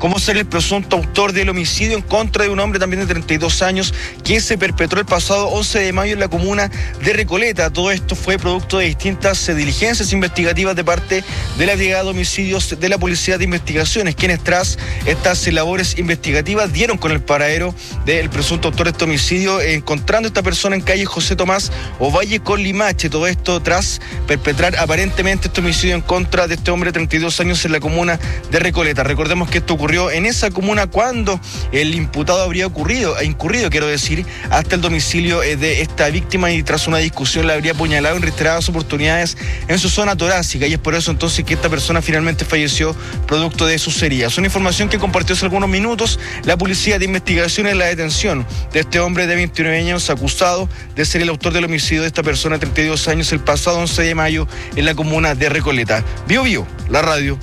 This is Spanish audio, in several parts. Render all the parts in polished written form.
como ser el presunto autor del homicidio en contra de un hombre también de 32 años que se perpetró el pasado 11 de mayo en la comuna de Recoleta. Todo esto fue producto de distintas diligencias investigativas de parte de la Brigada de Homicidios de la Policía de Investigaciones, quienes tras estas labores investigativas dieron con el paradero del presunto autor de este homicidio, encontrando a esta persona en calle José Tomás Ovalle con Limache. Todo esto tras perpetrar aparentemente este homicidio en contra de este hombre de 32 años en la comuna de Recoleta. Recordemos que esto ocurrió en esa comuna cuando el imputado habría incurrido, hasta el domicilio de esta víctima, y tras una discusión la habría apuñalado en reiteradas oportunidades en su zona torácica, y es por eso entonces que esta persona finalmente falleció producto de sus heridas. Una información que compartió hace algunos minutos la Policía de Investigaciones, la detención de este hombre de 29 años acusado de ser el autor del homicidio de esta persona de 32 años el pasado 11 de mayo en la comuna de Recoleta. BioBio, la radio.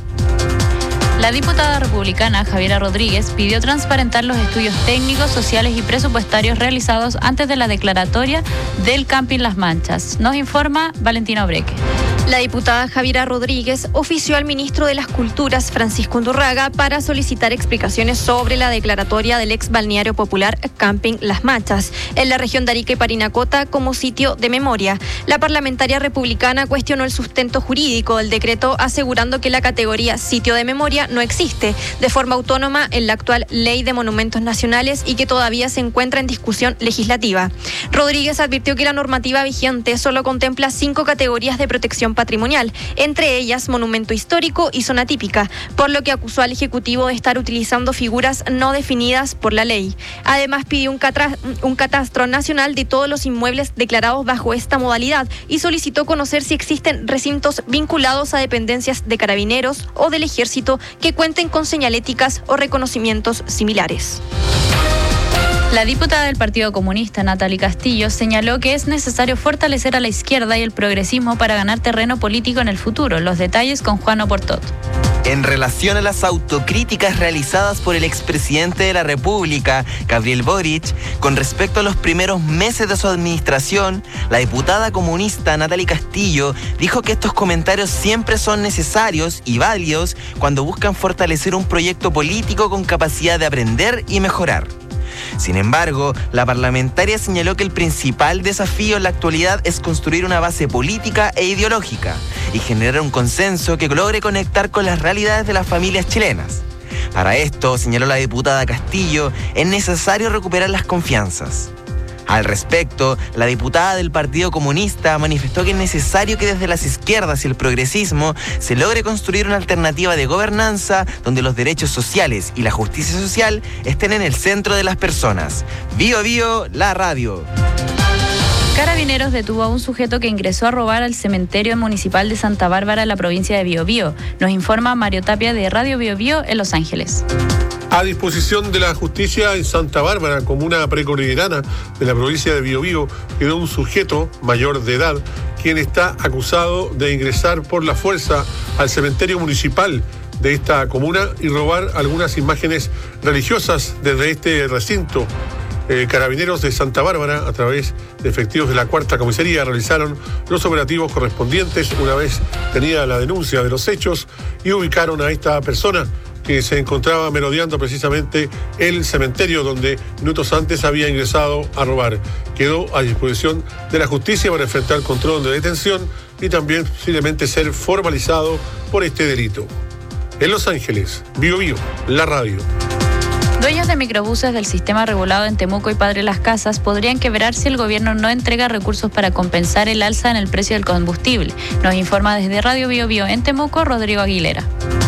La diputada republicana Javiera Rodríguez pidió transparentar los estudios técnicos, sociales y presupuestarios realizados antes de la declaratoria del Camping Las Manchas. Nos informa Valentina Obreque. La diputada Javiera Rodríguez ofició al ministro de las Culturas, Francisco Undurraga, para solicitar explicaciones sobre la declaratoria del ex balneario popular Camping Las Manchas, en la región de Arica y Parinacota, como sitio de memoria. La parlamentaria republicana cuestionó el sustento jurídico del decreto, asegurando que la categoría sitio de memoria no existe de forma autónoma en la actual Ley de Monumentos Nacionales y que todavía se encuentra en discusión legislativa. Rodríguez advirtió que la normativa vigente solo contempla 5 categorías de protección patrimonial, entre ellas monumento histórico y zona típica, por lo que acusó al Ejecutivo de estar utilizando figuras no definidas por la ley. Además, pidió un catastro nacional de todos los inmuebles declarados bajo esta modalidad y solicitó conocer si existen recintos vinculados a dependencias de Carabineros o del Ejército que cuenten con señaléticas o reconocimientos similares. La diputada del Partido Comunista, Natalie Castillo, señaló que es necesario fortalecer a la izquierda y el progresismo para ganar terreno político en el futuro. Los detalles con Juan Oportot. En relación a las autocríticas realizadas por el expresidente de la República, Gabriel Boric, con respecto a los primeros meses de su administración, la diputada comunista Natalie Castillo dijo que estos comentarios siempre son necesarios y válidos cuando buscan fortalecer un proyecto político con capacidad de aprender y mejorar. Sin embargo, la parlamentaria señaló que el principal desafío en la actualidad es construir una base política e ideológica y generar un consenso que logre conectar con las realidades de las familias chilenas. Para esto, señaló la diputada Castillo, es necesario recuperar las confianzas. Al respecto, la diputada del Partido Comunista manifestó que es necesario que desde las izquierdas y el progresismo se logre construir una alternativa de gobernanza donde los derechos sociales y la justicia social estén en el centro de las personas. BioBio, la radio. Carabineros detuvo a un sujeto que ingresó a robar al cementerio municipal de Santa Bárbara en la provincia de Biobío. Nos informa Mario Tapia de Radio BioBio en Los Ángeles. A disposición de la justicia en Santa Bárbara, comuna precordillerana de la provincia de Biobío, quedó un sujeto mayor de edad, quien está acusado de ingresar por la fuerza al cementerio municipal de esta comuna y robar algunas imágenes religiosas desde este recinto. Carabineros de Santa Bárbara, a través de efectivos de la 4ª Comisaría, realizaron los operativos correspondientes una vez tenida la denuncia de los hechos y ubicaron a esta persona que se encontraba merodeando precisamente el cementerio donde minutos antes había ingresado a robar. Quedó a disposición de la justicia para enfrentar control de detención y también posiblemente ser formalizado por este delito. En Los Ángeles, BioBio, la radio. Dueños de microbuses del sistema regulado en Temuco y Padre Las Casas podrían quebrar si el gobierno no entrega recursos para compensar el alza en el precio del combustible. Nos informa desde Radio BioBio en Temuco, Rodrigo Aguilera.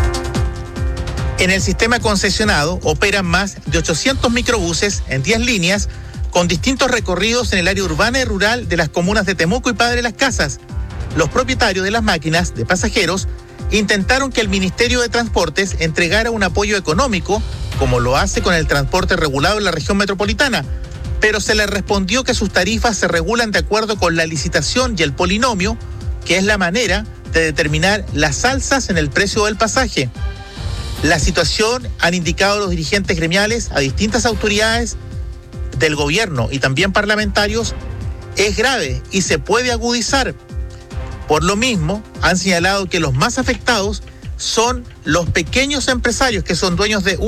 En el sistema concesionado operan más de 800 microbuses en 10 líneas con distintos recorridos en el área urbana y rural de las comunas de Temuco y Padre Las Casas. Los propietarios de las máquinas de pasajeros intentaron que el Ministerio de Transportes entregara un apoyo económico, como lo hace con el transporte regulado en la región metropolitana, pero se les respondió que sus tarifas se regulan de acuerdo con la licitación y el polinomio, que es la manera de determinar las alzas en el precio del pasaje. La situación, han indicado los dirigentes gremiales a distintas autoridades del gobierno y también parlamentarios, es grave y se puede agudizar. Por lo mismo, han señalado que los más afectados son los pequeños empresarios que son dueños de